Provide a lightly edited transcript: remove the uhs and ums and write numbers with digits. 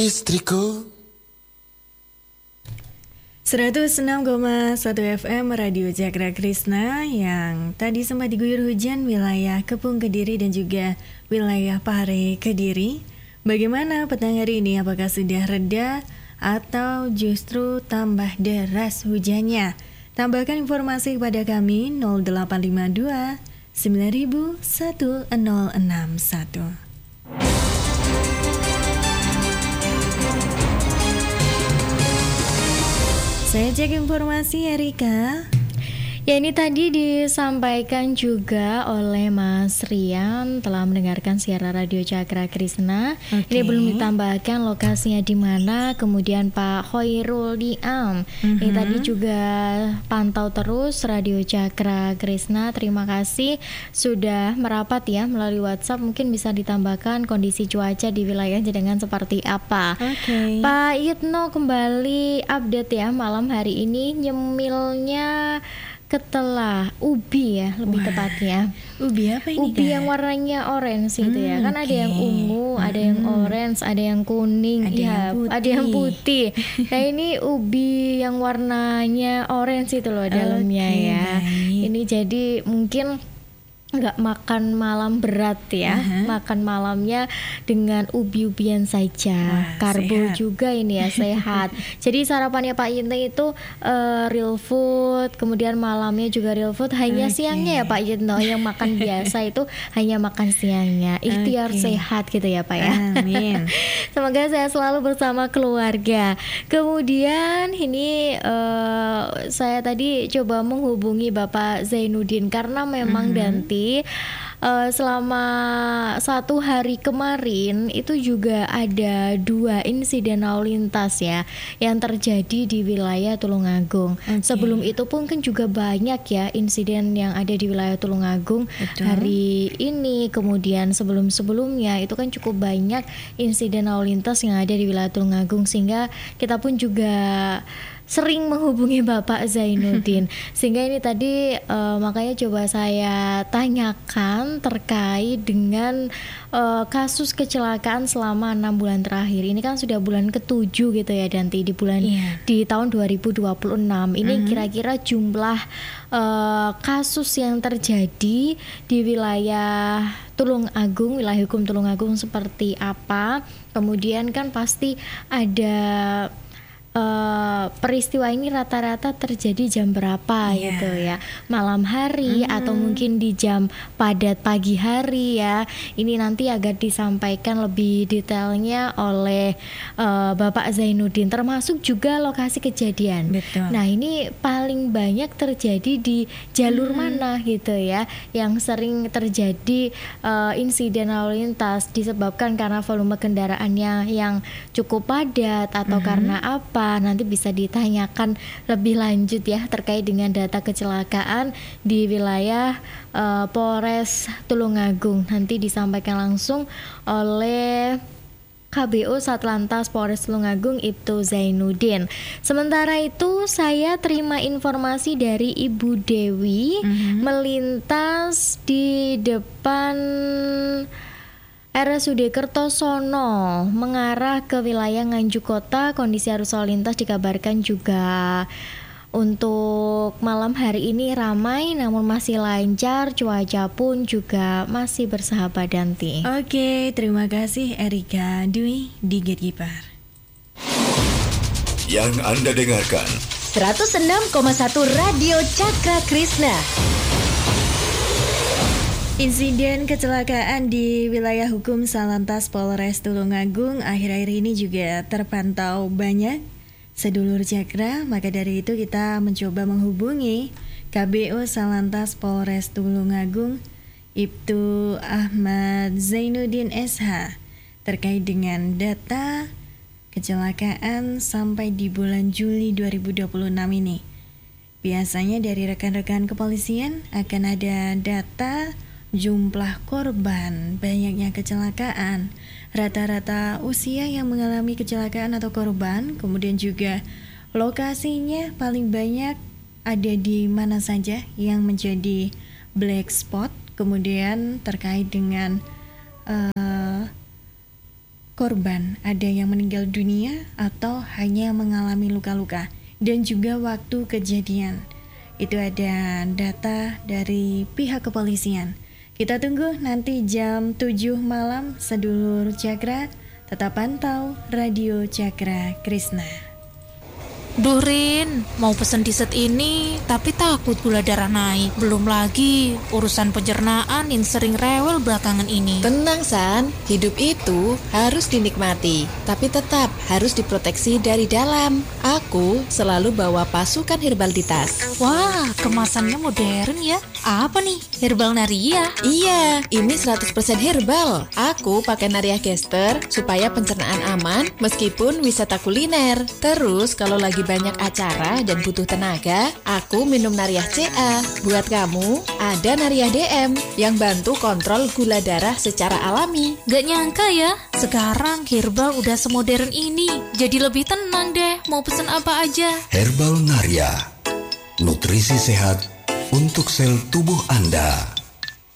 Istriku 106,1 FM Radio Cakra Krisna yang tadi sempat diguyur hujan wilayah Kepung Kediri dan juga wilayah Pare Kediri. Bagaimana petang hari ini? Apakah sudah reda atau justru tambah deras hujannya? Tambahkan informasi kepada kami 0852 9000 1061. Saya cek informasi Erika. Ya, ini tadi disampaikan juga oleh Mas Rian telah mendengarkan siaran Radio Cakra Krisna. Ini belum ditambahkan lokasinya di mana. Kemudian Pak Hoirul Diam. Ini tadi juga pantau terus Radio Cakra Krisna. Terima kasih sudah merapat ya melalui WhatsApp. Mungkin bisa ditambahkan kondisi cuaca di wilayah Jedengan seperti apa. Pak Yitno kembali update ya malam hari ini, nyemilnya ketelah ubi ya lebih tepatnya. Ubi apa ini? Ubi yang warnanya orange itu ya. Kan ada yang ungu, ada yang orange, ada yang kuning, ada yang putih. Nah, ini ubi yang warnanya orange itu loh dalamnya ya. Baik. Ini jadi mungkin nggak makan malam berat ya, makan malamnya dengan ubi-ubian saja. Karbo sehat juga ini ya, sehat. Jadi sarapannya Pak Yitno itu real food, kemudian malamnya juga real food. Hanya siangnya ya Pak Yitno yang makan biasa itu hanya makan siangnya. Ikhtiar sehat gitu ya Pak ya. Amin. Semoga saya selalu bersama keluarga. Kemudian ini saya tadi coba menghubungi Bapak Zainuddin karena memang Danti selama 1 hari kemarin itu juga ada 2 insiden lalu lintas ya yang terjadi di wilayah Tulungagung. Sebelum itu pun kan juga banyak ya insiden yang ada di wilayah Tulungagung. Hari ini, kemudian sebelum-sebelumnya itu kan cukup banyak insiden lalu lintas yang ada di wilayah Tulungagung, sehingga kita pun juga sering menghubungi Bapak Zainuddin. Sehingga ini tadi makanya coba saya tanyakan terkait dengan kasus kecelakaan selama 6 bulan terakhir. Ini kan sudah bulan ke-7 gitu ya Danti, di bulan di tahun 2026. Ini kira-kira jumlah kasus yang terjadi di wilayah Tulungagung, wilayah hukum Tulungagung seperti apa? Kemudian kan pasti ada peristiwa ini rata-rata terjadi jam berapa gitu ya, malam hari atau mungkin di jam padat pagi hari ya. Ini nanti agar disampaikan lebih detailnya oleh Bapak Zainuddin, termasuk juga lokasi kejadian. Nah, ini paling banyak terjadi di jalur mana gitu ya, yang sering terjadi insiden lalu lintas disebabkan karena volume kendaraannya yang cukup padat atau karena apa. Nanti bisa ditanyakan lebih lanjut ya terkait dengan data kecelakaan di wilayah Polres Tulungagung. Nanti disampaikan langsung oleh KBO Satlantas Polres Tulungagung Ibtu Zainuddin. Sementara itu saya terima informasi dari Ibu Dewi melintas di depan RSUD Kertosono mengarah ke wilayah Nganjuk Kota. Kondisi arus lalu lintas dikabarkan juga untuk malam hari ini ramai namun masih lancar, cuaca pun juga masih bersahabat Danti. Oke, terima kasih Erika Dwi di Gatekeeper. Yang Anda dengarkan 106,1 Radio Cakra Krisna. Insiden kecelakaan di wilayah hukum Satlantas Polres Tulungagung akhir-akhir ini juga terpantau banyak sedulur Cakra. Maka dari itu kita mencoba menghubungi KBO Satlantas Polres Tulungagung Ibtu Ahmad Zainuddin SH terkait dengan data kecelakaan sampai di bulan Juli 2026 ini. Biasanya dari rekan-rekan kepolisian akan ada data jumlah korban, banyaknya kecelakaan, rata-rata usia yang mengalami kecelakaan atau korban, kemudian juga lokasinya paling banyak ada di mana saja yang menjadi black spot, kemudian terkait dengan korban ada yang meninggal dunia atau hanya mengalami luka-luka, dan juga waktu kejadian. Itu ada data dari pihak kepolisian. Kita tunggu nanti jam 7 malam, sedulur Cakra. Tetap pantau Radio Cakra Krishna. Duh Rin, mau pesen dessert ini tapi takut gula darah naik. Belum lagi urusan pencernaan yang sering rewel belakangan ini. Tenang San, hidup itu harus dinikmati, tapi tetap harus diproteksi dari dalam. Aku selalu bawa pasukan herbal di tas. Wah, kemasannya modern ya. Apa nih? Herbal Naria? Iya, ini 100% herbal. Aku pakai Naria Gester supaya pencernaan aman meskipun wisata kuliner. Terus kalau lagi banyak acara dan butuh tenaga, aku minum Nariah CA. Buat kamu, ada Nariah DM yang bantu kontrol gula darah secara alami. Gak nyangka ya, sekarang herbal udah semodern ini. Jadi lebih tenang deh, mau pesen apa aja. Herbal Naria, nutrisi sehat untuk sel tubuh Anda.